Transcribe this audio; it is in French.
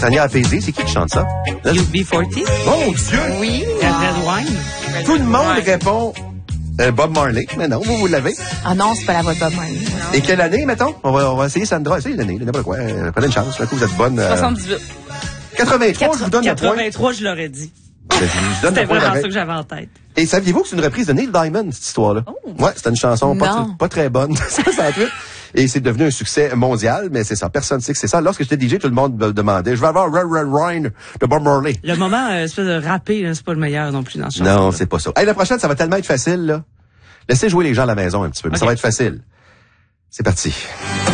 Tania Apaisé, c'est qui chante ça? UB40. Mon Dieu! Oui. Red Wine. Tout le monde répond Bob Marley. Mais non, vous l'avez. Ah non, c'est pas la voix de Bob Marley. Et quelle année, mettons? On va essayer Sandra. Essayez l'année, n'importe quoi. Prenez une chance. Là, que vous êtes bonne. 78. 83, je vous donne le point. 83, je l'aurais dit. Je donne C'était le point. vraiment ça que j'avais en tête. Et saviez-vous que c'est une reprise de Neil Diamond, cette histoire-là? Oh. Ouais, c'était une chanson Non. pas très bonne. 68. Et c'est devenu un succès mondial, mais c'est ça. Personne ne sait que c'est ça. Lorsque j'étais DJ, tout le monde me demandait, je vais avoir Run de Bob Marley. Le moment, espèce de rapper, là, c'est pas le meilleur non plus dans ce chanson. Non, c'est pas ça. Hey, la prochaine, ça va tellement être facile, là. Laissez jouer les gens à la maison un petit peu, mais ça va être facile. C'est parti.